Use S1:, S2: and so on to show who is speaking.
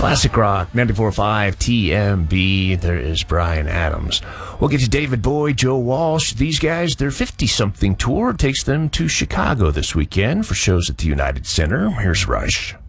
S1: Classic Rock, 94.5 TMB. There is Bryan Adams. We'll get to David Bowie, Joe Walsh. These guys, their 50-something tour takes them to Chicago this weekend for shows at the United Center. Here's Rush.